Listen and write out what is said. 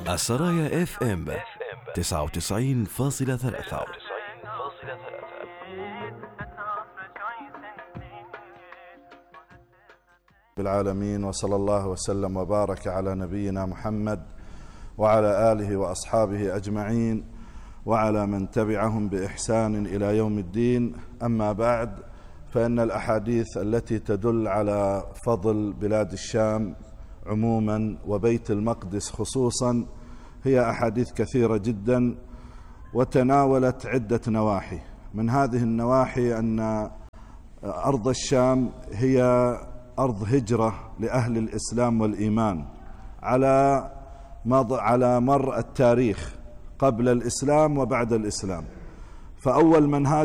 السرايا اف ام 99.3. بالعالمين، وصلى الله وسلم وبارك على نبينا محمد وعلى آله وأصحابه أجمعين وعلى من تبعهم بإحسان إلى يوم الدين. أما بعد، فإن الأحاديث التي تدل على فضل بلاد الشام عموما وبيت المقدس خصوصا هي أحاديث كثيرة جدا، وتناولت عدة نواحي. من هذه النواحي أن أرض الشام هي أرض هجرة لأهل الإسلام والإيمان على مر التاريخ قبل الإسلام وبعد الإسلام. فأول من هاجر